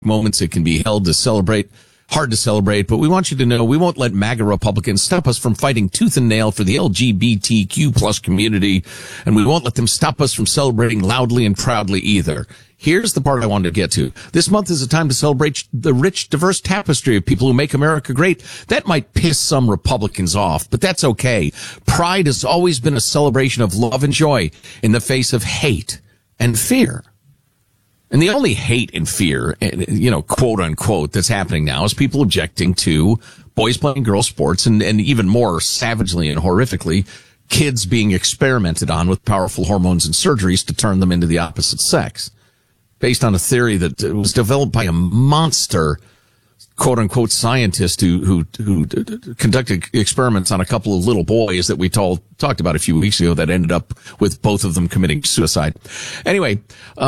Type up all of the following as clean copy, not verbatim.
moments. It can be hard to celebrate, but we want you to know we won't let MAGA Republicans stop us from fighting tooth and nail for the LGBTQ plus community, and we won't let them stop us from celebrating loudly and proudly either. Here's the part I wanted to get to. This month is a time to celebrate the rich, diverse tapestry of people who make America great. That might piss some Republicans off, but that's okay. Pride has always been a celebration of love and joy in the face of hate and fear. And the only hate and fear, quote unquote, that's happening now is people objecting to boys playing girls sports and even more savagely and horrifically, kids being experimented on with powerful hormones and surgeries to turn them into the opposite sex, based on a theory that was developed by a monster, quote unquote, scientist who conducted experiments on a couple of little boys that we talked about a few weeks ago that ended up with both of them committing suicide. Anyway,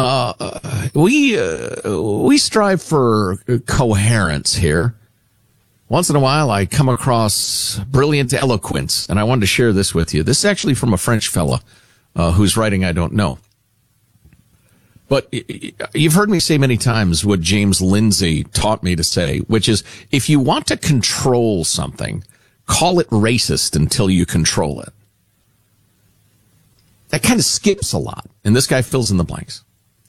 we strive for coherence here. Once in a while, I come across brilliant eloquence, and I wanted to share this with you. This is actually from a French fella whose writing I don't know. But you've heard me say many times what James Lindsay taught me to say, which is, if you want to control something, call it racist until you control it. That kind of skips a lot, and this guy fills in the blanks.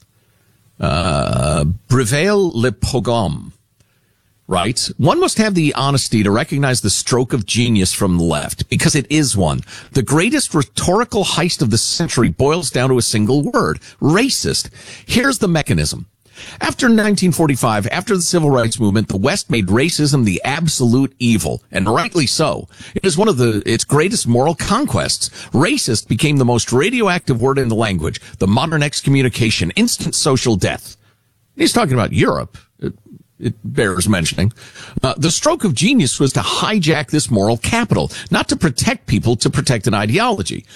Brevel Le Pogrom writes, one must have the honesty to recognize the stroke of genius from the left, because it is one. The greatest rhetorical heist of the century boils down to a single word: racist. Here's the mechanism. After 1945, after the Civil Rights Movement, the West made racism the absolute evil, and rightly so. It is one of its greatest moral conquests. Racist became the most radioactive word in the language, the modern excommunication, instant social death. He's talking about Europe. It bears mentioning. The stroke of genius was to hijack this moral capital, not to protect people, to protect an ideology.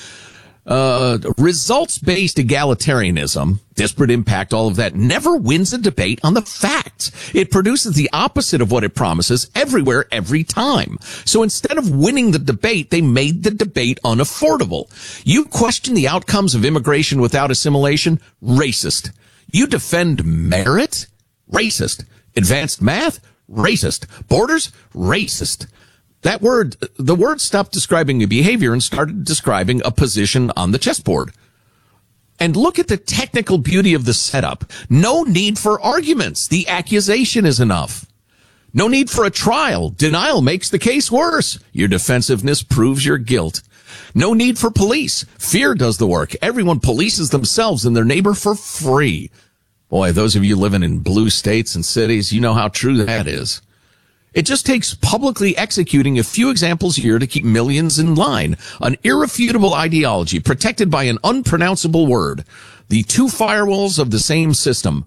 Results-based egalitarianism, disparate impact, all of that, never wins a debate on the facts. It produces the opposite of what it promises everywhere, every time. So instead of winning the debate, they made the debate unaffordable. You question the outcomes of immigration without assimilation? Racist. You defend merit? Racist. Advanced math? Racist. Borders? Racist. The word stopped describing a behavior and started describing a position on the chessboard. And look at the technical beauty of the setup. No need for arguments. The accusation is enough. No need for a trial. Denial makes the case worse. Your defensiveness proves your guilt. No need for police. Fear does the work. Everyone polices themselves and their neighbor for free. Boy, those of you living in blue states and cities, you know how true that is. It just takes publicly executing a few examples a year to keep millions in line. An irrefutable ideology protected by an unpronounceable word. The two firewalls of the same system.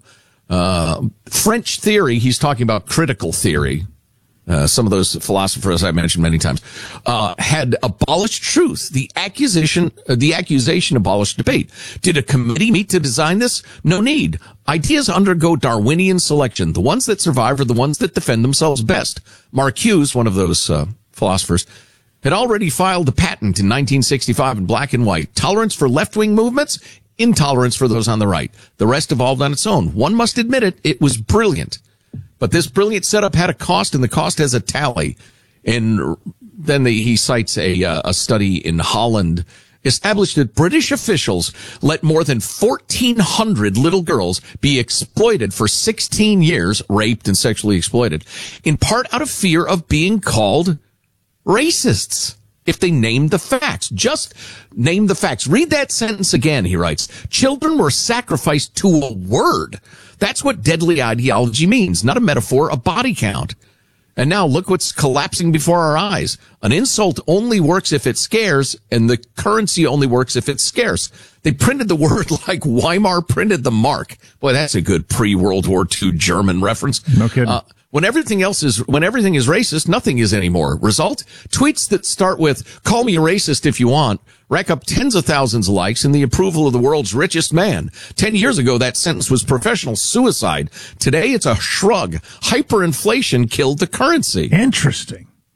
French theory, he's talking about critical theory. Some of those philosophers I mentioned many times, had abolished truth. The accusation abolished debate. Did a committee meet to design this? No need. Ideas undergo Darwinian selection. The ones that survive are the ones that defend themselves best. Marcuse, one of those philosophers, had already filed a patent in 1965 in black and white. Tolerance for left-wing movements, intolerance for those on the right. The rest evolved on its own. One must admit it was brilliant. But this brilliant setup had a cost, and the cost has a tally. And then he cites a study in Holland, established that British officials let more than 1,400 little girls be exploited for 16 years, raped and sexually exploited, in part out of fear of being called racists. If they named the facts, just name the facts. Read that sentence again, he writes. Children were sacrificed to a word. That's what deadly ideology means, not a metaphor, a body count. And now look what's collapsing before our eyes. An insult only works if it scares, and the currency only works if it's scarce. They printed the word like Weimar printed the mark. Boy, that's a good pre-World War II German reference. No kidding. When everything is racist, nothing is anymore. Result? Tweets that start with, call me a racist if you want, rack up tens of thousands of likes and the approval of the world's richest man. 10 years ago, that sentence was professional suicide. Today, it's a shrug. Hyperinflation killed the currency. Interesting.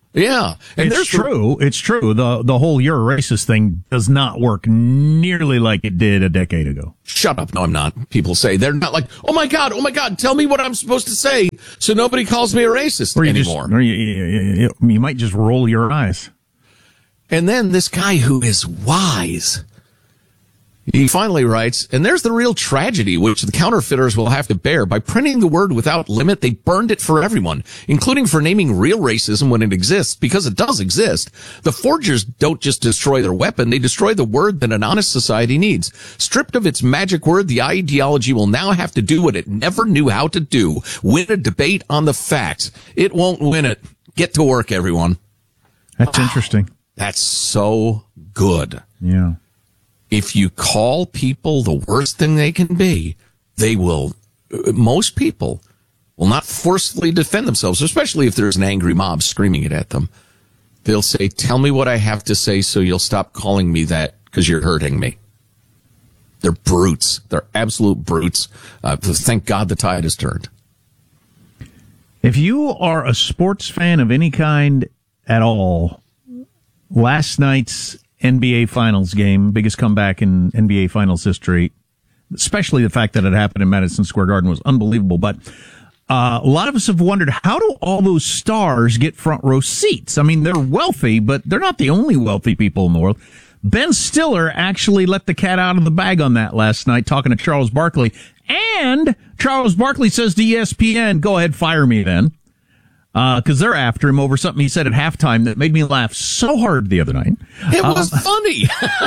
Yeah. And it's true. It's true. The whole "you're a racist" thing does not work nearly like it did a decade ago. Shut up. No, I'm not. People say they're not like, oh my God, tell me what I'm supposed to say so nobody calls me a racist anymore. You might just roll your eyes. And then this guy who is wise, he finally writes, and there's the real tragedy which the counterfeiters will have to bear. By printing the word without limit, they burned it for everyone, including for naming real racism when it exists, because it does exist. The forgers don't just destroy their weapon, they destroy the word that an honest society needs. Stripped of its magic word, the ideology will now have to do what it never knew how to do, win a debate on the facts. It won't win it. Get to work, everyone. That's interesting. That's so good. Yeah. If you call people the worst thing they can be, most people will not forcefully defend themselves, especially if there's an angry mob screaming it at them. They'll say, tell me what I have to say so you'll stop calling me that because you're hurting me. They're brutes. They're absolute brutes. Thank God the tide has turned. If you are a sports fan of any kind at all, last night's NBA Finals game, biggest comeback in NBA Finals history, especially the fact that it happened in Madison Square Garden, was unbelievable. But a lot of us have wondered, how do all those stars get front row seats? I mean, they're wealthy, but they're not the only wealthy people in the world. Ben Stiller actually let the cat out of the bag on that last night, talking to Charles Barkley. And Charles Barkley says to ESPN, go ahead, fire me then. Because they're after him over something he said at halftime that made me laugh so hard the other night. It was funny.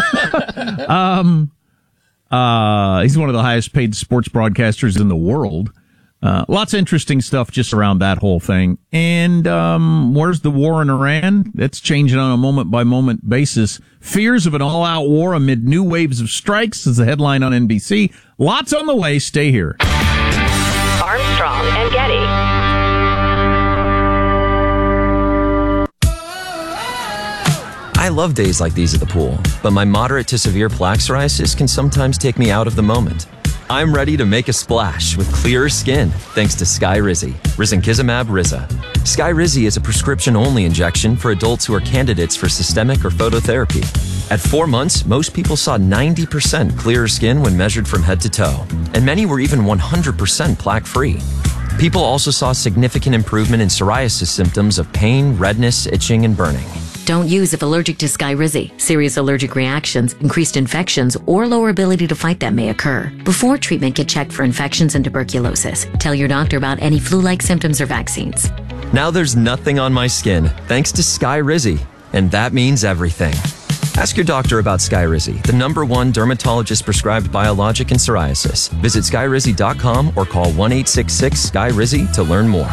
He's one of the highest paid sports broadcasters in the world. Lots of interesting stuff just around that whole thing. And where's the war in Iran? That's changing on a moment-by-moment basis. Fears of an all-out war amid new waves of strikes is the headline on NBC. Lots on the way. Stay here. Armstrong and Getty. I love days like these at the pool, but my moderate to severe plaque psoriasis can sometimes take me out of the moment. I'm ready to make a splash with clearer skin thanks to Skyrizi, risankizumab Riza. Skyrizi is a prescription-only injection for adults who are candidates for systemic or phototherapy. At 4 months, most people saw 90% clearer skin when measured from head to toe, and many were even 100% plaque-free. People also saw significant improvement in psoriasis symptoms of pain, redness, itching, and burning. Don't use if allergic to Skyrizi. Serious allergic reactions, increased infections, or lower ability to fight them may occur. Before treatment, get checked for infections and tuberculosis. Tell your doctor about any flu-like symptoms or vaccines. Now there's nothing on my skin thanks to Skyrizi, and that means everything. Ask your doctor about Skyrizi, the #1 dermatologist-prescribed biologic in psoriasis. Visit Skyrizi.com or call 1-866-SKYRIZI to learn more.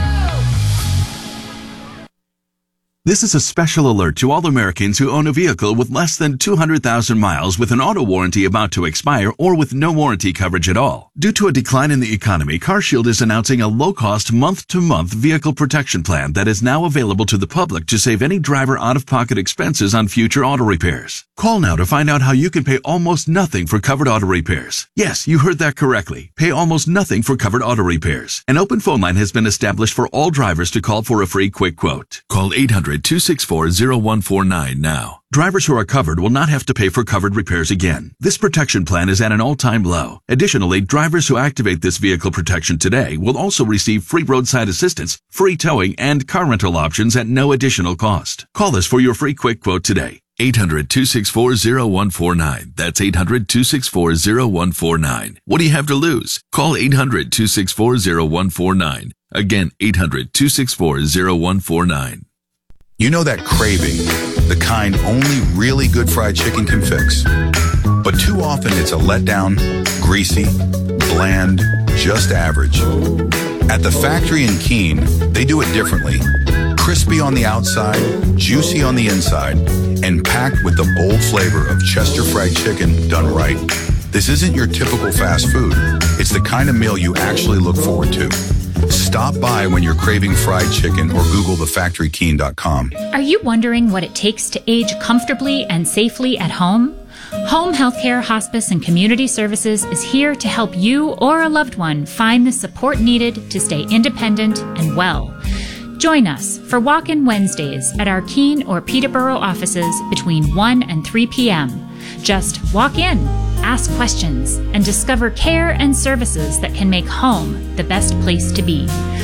This is a special alert to all Americans who own a vehicle with less than 200,000 miles with an auto warranty about to expire or with no warranty coverage at all. Due to a decline in the economy, CarShield is announcing a low-cost month-to-month vehicle protection plan that is now available to the public to save any driver out-of-pocket expenses on future auto repairs. Call now to find out how you can pay almost nothing for covered auto repairs. Yes, you heard that correctly. Pay almost nothing for covered auto repairs. An open phone line has been established for all drivers to call for a free quick quote. Call 800-264-0149 now. Drivers who are covered will not have to pay for covered repairs again. This protection plan is at an all-time low. Additionally, drivers who activate this vehicle protection today will also receive free roadside assistance, free towing, and car rental options at no additional cost. Call us for your free quick quote today. 800-264-0149. That's 800-264-0149. What do you have to lose? Call 800-264-0149. Again, 800-264-0149. You know that craving, the kind only really good fried chicken can fix. But too often it's a letdown, greasy, bland, just average. At the factory in Keene, they do it differently. Crispy on the outside, juicy on the inside, and packed with the bold flavor of Chester fried chicken done right. This isn't your typical fast food. It's the kind of meal you actually look forward to. Stop by when you're craving fried chicken or Google thefactorykeene.com. Are you wondering what it takes to age comfortably and safely at home? Home Healthcare, Hospice, and Community Services is here to help you or a loved one find the support needed to stay independent and well. Join us for Walk-In Wednesdays at our Keene or Peterborough offices between 1 and 3 p.m. Just walk in, ask questions, and discover care and services that can make home the best place to be.